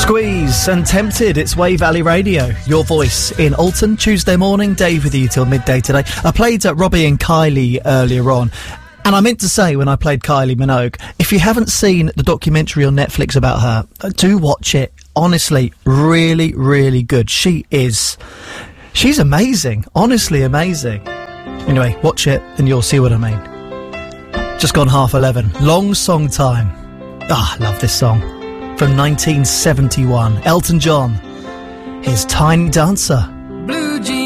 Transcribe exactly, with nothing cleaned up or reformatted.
Squeeze and Tempted, it's Way Valley Radio, your voice in Alton, Tuesday morning. Dave with you till midday today. I played uh, Robbie and Kylie earlier on, and I meant to say when I played Kylie Minogue, if you haven't seen the documentary on Netflix about her, uh, do watch it. Honestly, really, really good. She is, she's amazing, honestly amazing. Anyway, watch it and you'll see what I mean. Just gone half eleven, long song time. Ah, I love this song. From nineteen seventy-one, Elton John, his Tiny Dancer.